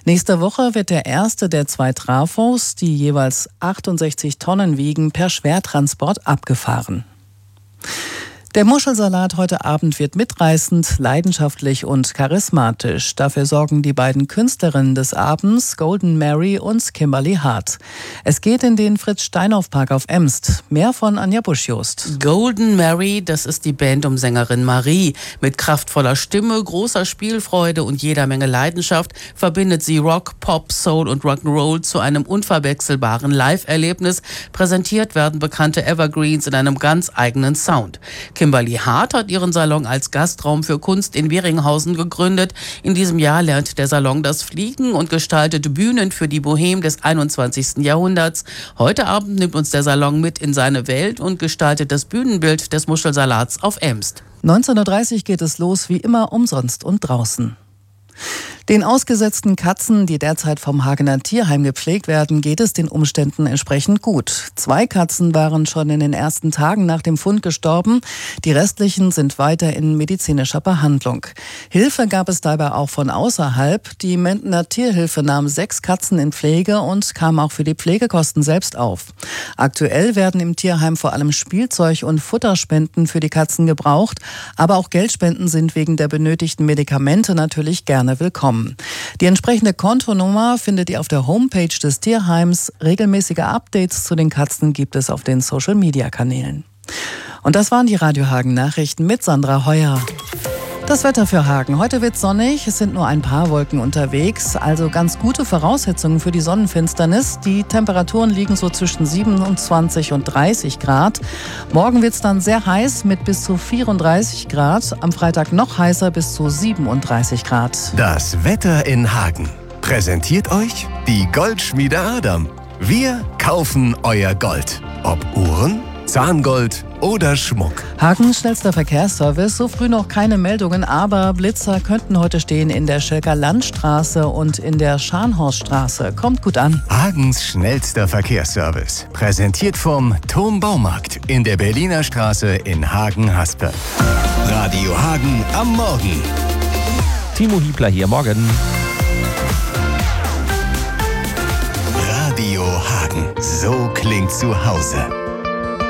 Nächste Woche wird der erste der 2 Trafos, die jeweils 68 Tonnen wiegen, per Schwertransport abgefahren. Der Muschelsalat heute Abend wird mitreißend, leidenschaftlich und charismatisch. Dafür sorgen die beiden Künstlerinnen des Abends, Golden Mary und Kimberly Hart. Es geht in den Fritz-Steinhoff-Park auf Emst. Mehr von Anja Busch-Jost. Golden Mary, das ist die Band um Sängerin Marie. Mit kraftvoller Stimme, großer Spielfreude und jeder Menge Leidenschaft verbindet sie Rock, Pop, Soul und Rock'n'Roll zu einem unverwechselbaren Live-Erlebnis. Präsentiert werden bekannte Evergreens in einem ganz eigenen Sound. Kimberly Hart hat ihren Salon als Gastraum für Kunst in Weringhausen gegründet. In diesem Jahr lernt der Salon das Fliegen und gestaltet Bühnen für die Bohème des 21. Jahrhunderts. Heute Abend nimmt uns der Salon mit in seine Welt und gestaltet das Bühnenbild des Muschelsalats auf Emst. 19.30 Uhr geht es los, wie immer umsonst und draußen. Den ausgesetzten Katzen, die derzeit vom Hagener Tierheim gepflegt werden, geht es den Umständen entsprechend gut. 2 Katzen waren schon in den ersten Tagen nach dem Fund gestorben. Die restlichen sind weiter in medizinischer Behandlung. Hilfe gab es dabei auch von außerhalb. Die Mendener Tierhilfe nahm 6 Katzen in Pflege und kam auch für die Pflegekosten selbst auf. Aktuell werden im Tierheim vor allem Spielzeug und Futterspenden für die Katzen gebraucht. Aber auch Geldspenden sind wegen der benötigten Medikamente natürlich gerne willkommen. Die entsprechende Kontonummer findet ihr auf der Homepage des Tierheims. Regelmäßige Updates zu den Katzen gibt es auf den Social-Media-Kanälen. Und das waren die Radio Hagen-Nachrichten mit Sandra Heuer. Das Wetter für Hagen. Heute wird sonnig, es sind nur ein paar Wolken unterwegs, also ganz gute Voraussetzungen für die Sonnenfinsternis. Die Temperaturen liegen so zwischen 27 und 30 Grad. Morgen wird es dann sehr heiß mit bis zu 34 Grad. Am Freitag noch heißer bis zu 37 Grad. Das Wetter in Hagen. Präsentiert euch die Goldschmiede Adam. Wir kaufen euer Gold. Ob Uhren, Zahngold oder Schmuck. Hagens schnellster Verkehrsservice. So früh noch keine Meldungen, aber Blitzer könnten heute stehen in der Schelker Landstraße und in der Scharnhorststraße. Kommt gut an. Hagens schnellster Verkehrsservice. Präsentiert vom Thom Baumarkt in der Berliner Straße in Hagen-Haspe. Radio Hagen am Morgen. Timo Hiebler hier, morgen. Radio Hagen. So klingt zu Hause.